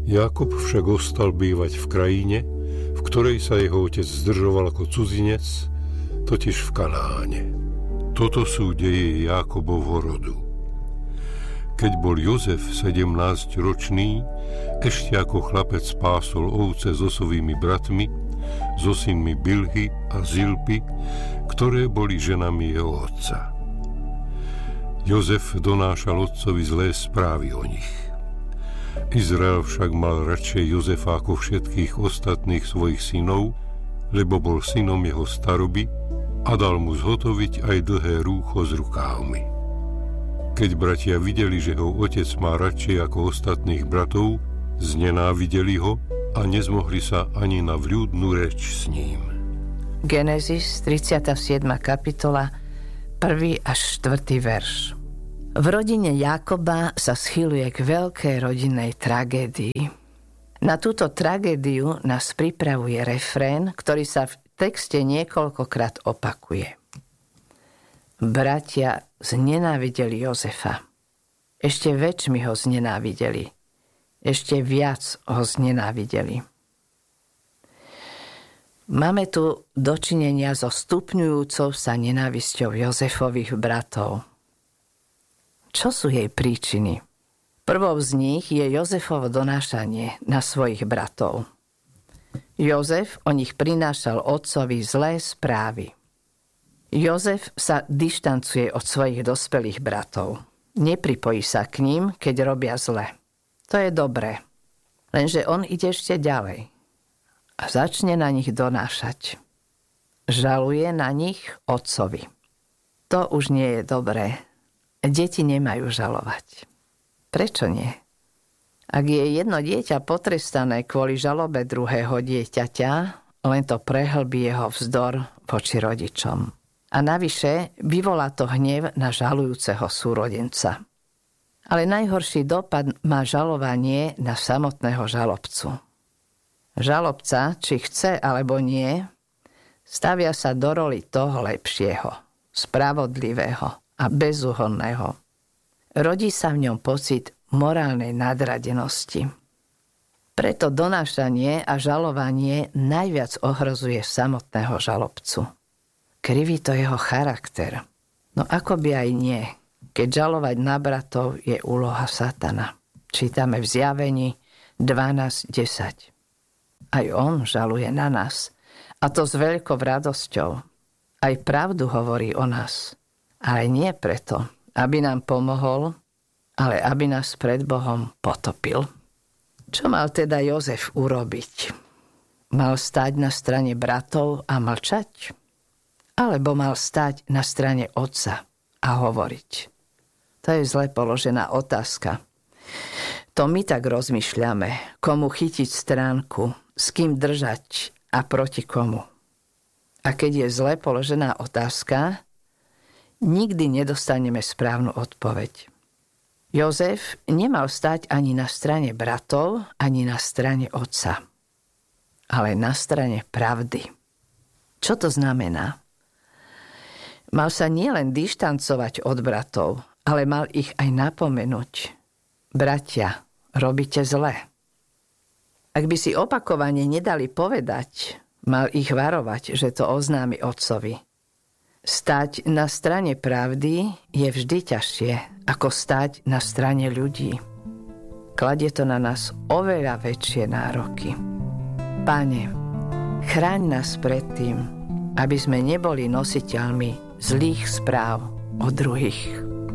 Jákob však ostal bývať v krajine, v ktorej sa jeho otec zdržoval ako cudzinec, totiž v Kanáne. Toto sú deje Jákobovho rodu. Keď bol Jozef 17-ročný, ešte ako chlapec pásol ovce so svojimi bratmi, so synmi Bilhy a Zilpy, ktoré boli ženami jeho otca. Jozef donášal otcovi zlé správy o nich. Izrael však mal radšej Jozefa ako všetkých ostatných svojich synov, lebo bol synom jeho staroby a dal mu zhotoviť aj dlhé rúcho s rukávmi. Keď bratia videli, že ho otec má radšej ako ostatných bratov, znenávideli ho a nezmohli sa ani na vľúdnu reč s ním. Genesis 37. kapitola 1. až 4. verš. V rodine Jákoba sa schyluje k veľkej rodinnej tragédii. Na túto tragédiu nás pripravuje refrén, ktorý sa v texte niekoľkokrát opakuje. Bratia znenávideli Jozefa. Ešte väčšmi ho znenávideli. Ešte viac ho znenávideli. Máme tu dočinenia so stupňujúcou sa nenávisťou Jozefových bratov. Čo sú jej príčiny? Prvou z nich je Jozefovo donášanie na svojich bratov. Jozef o nich prinášal otcovi zlé správy. Jozef sa dištancuje od svojich dospelých bratov. Nepripojí sa k ním, keď robia zle. To je dobré. Lenže on ide ešte ďalej a začne na nich donášať. Žaluje na nich otcovi. To už nie je dobré. Deti nemajú žalovať. Prečo nie? Ak je jedno dieťa potrestané kvôli žalobe druhého dieťaťa, len to prehlbí jeho vzdor voči rodičom. A navyše vyvolá to hnev na žalujúceho súrodenca. Ale najhorší dopad má žalovanie na samotného žalobcu. Žalobca, či chce alebo nie, stavia sa do roli toho lepšieho, spravodlivého a bezúhonného. Rodí sa v ňom pocit morálnej nadradenosti. Preto donášanie a žalovanie najviac ohrozuje samotného žalobcu. Kriví to jeho charakter. No ako by aj nie, keď žalovať na bratov je úloha satana. Čítame v Zjavení 12:10. Aj on žaluje na nás. A to s veľkou radosťou. Aj pravdu hovorí o nás. Ale nie preto, aby nám pomohol, ale aby nás pred Bohom potopil. Čo mal teda Jozef urobiť? Mal stáť na strane bratov a mlčať? Alebo mal stáť na strane otca a hovoriť? To je zle položená otázka. To my tak rozmýšľame, komu chytiť stránku, s kým držať a proti komu. A keď je zle položená otázka, nikdy nedostaneme správnu odpoveď. Jozef nemal stať ani na strane bratov, ani na strane otca, ale na strane pravdy. Čo to znamená? Mal sa nielen dištancovať od bratov, ale mal ich aj napomenúť. Bratia, robíte zle. Ak by si opakovane nedali povedať, mal ich varovať, že to oznámi otcovi. Stať na strane pravdy je vždy ťažšie, ako stať na strane ľudí. Kladie to na nás oveľa väčšie nároky. Pane, chráň nás pred tým, aby sme neboli nositeľmi zlých správ o druhých.